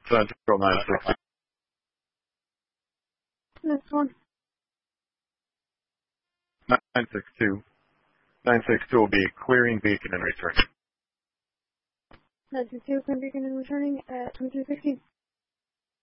Central 962. Next one. 962. 962 will be clearing beacon and returning. 962, clearing beacon and returning at 2316.